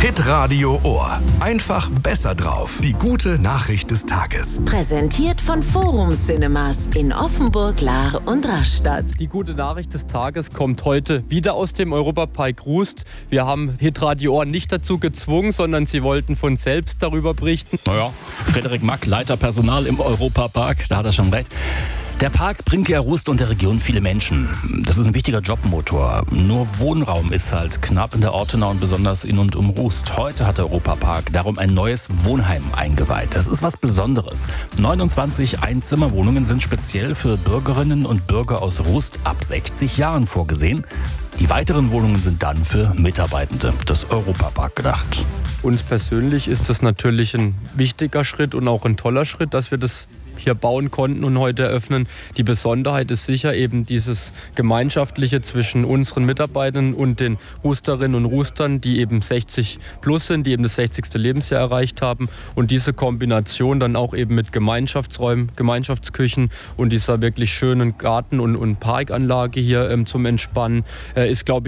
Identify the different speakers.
Speaker 1: Hitradio Ohr. Einfach besser drauf. Die gute Nachricht des Tages.
Speaker 2: Präsentiert von Forum Cinemas in Offenburg, Lahr und Rastatt.
Speaker 3: Die gute Nachricht des Tages kommt heute wieder aus dem Europapark Rust. Wir haben Hitradio Ohr nicht dazu gezwungen, sondern sie wollten von selbst darüber berichten.
Speaker 4: Naja, Frederik Mack, Leiter Personal im Europapark, da hat er schon recht. Der Park bringt ja Rust und der Region viele Menschen. Das ist ein wichtiger Jobmotor. Nur Wohnraum ist halt knapp in der Ortenau und besonders in und um Rust. Heute hat der Europapark darum ein neues Wohnheim eingeweiht. Das ist was Besonderes. 29 Einzimmerwohnungen sind speziell für Bürgerinnen und Bürger aus Rust ab 60 Jahren vorgesehen. Die weiteren Wohnungen sind dann für Mitarbeitende des Europapark gedacht.
Speaker 3: Uns persönlich ist das natürlich ein wichtiger Schritt und auch ein toller Schritt, dass wir das hier bauen konnten und heute eröffnen. Die Besonderheit ist sicher eben dieses Gemeinschaftliche zwischen unseren Mitarbeitern und den Rusterinnen und Rustern, die eben 60 plus sind, die eben das 60. Lebensjahr erreicht haben. Und diese Kombination dann auch eben mit Gemeinschaftsräumen, Gemeinschaftsküchen und dieser wirklich schönen Garten- und Parkanlage hier zum Entspannen ist, glaube ich,